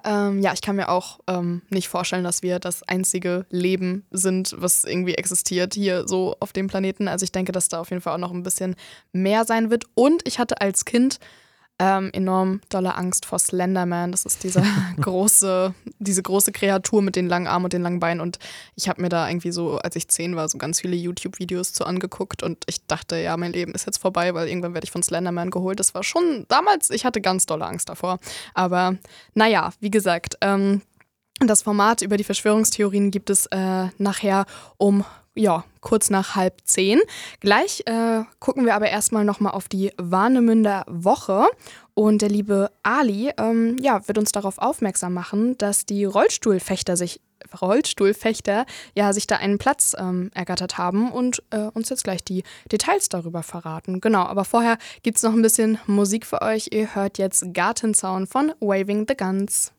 Ja, ich kann mir auch nicht vorstellen, dass wir das einzige Leben sind, was irgendwie existiert hier so auf dem Planeten. Also ich denke, dass da auf jeden Fall auch noch ein bisschen mehr sein wird. Und ich hatte als Kind enorm dolle Angst vor Slenderman. Das ist diese große Kreatur mit den langen Armen und den langen Beinen. Und ich habe mir da irgendwie so, als ich 10 war, so ganz viele YouTube-Videos zu angeguckt. Und ich dachte, ja, mein Leben ist jetzt vorbei, weil irgendwann werde ich von Slenderman geholt. Das war schon damals, ich hatte ganz dolle Angst davor. Aber naja, wie gesagt, das Format über die Verschwörungstheorien gibt es nachher um kurz nach 9:30. Gleich gucken wir aber erstmal nochmal auf die Warnemünder Woche. Und der liebe Ali wird uns darauf aufmerksam machen, dass die Rollstuhlfechter sich da einen Platz ergattert haben und uns jetzt gleich die Details darüber verraten. Genau, aber vorher gibt es noch ein bisschen Musik für euch. Ihr hört jetzt Gartenzaun von Waving the Guns.